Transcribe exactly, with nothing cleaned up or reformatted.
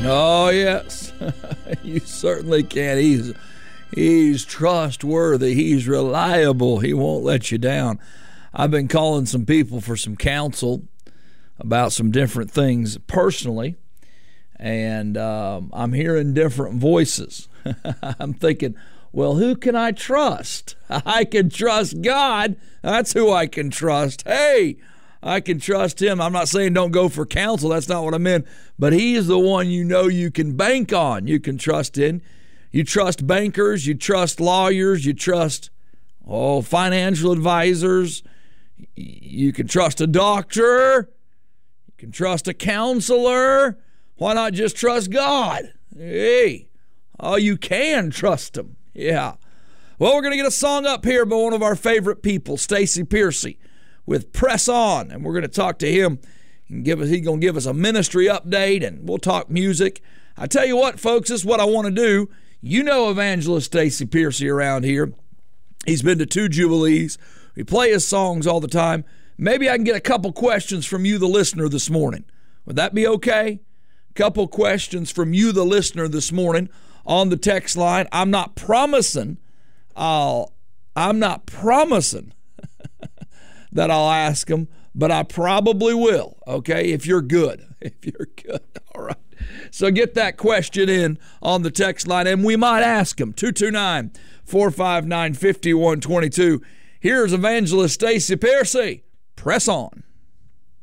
Oh, yes. You certainly can. He's, he's trustworthy. He's reliable. He won't let you down. I've been calling some people for some counsel about some different things personally, and um, I'm hearing different voices. I'm thinking, well, who can I trust? I can trust God. That's who I can trust. Hey, I can trust him. I'm not saying don't go for counsel. That's not what I meant. But he's the one you know you can bank on. You can trust in. You trust bankers. You trust lawyers. You trust, oh, financial advisors. You can trust a doctor. You can trust a counselor. Why not just trust God? Hey, oh, you can trust him. Yeah. Well, we're going to get a song up here by one of our favorite people, Stacy Piercy, with Press On, and we're going to talk to him and give us, he's going to give us a ministry update, and we'll talk music. I tell you what, folks, this is what I want to do. You know Evangelist Stacy Piercy around here. He's been to two Jubilees. We play his songs all the time. Maybe I can get a couple questions from you, the listener, this morning. Would that be okay? A couple questions from you, the listener, this morning on the text line. I'm not promising, I'll, I'm not promising that I'll ask them, but I probably will, okay, if you're good. If you're good, all right. So get that question in on the text line, and we might ask them. two two nine, four five nine, five one two two. Here's Evangelist Stacy Piercy. Press On.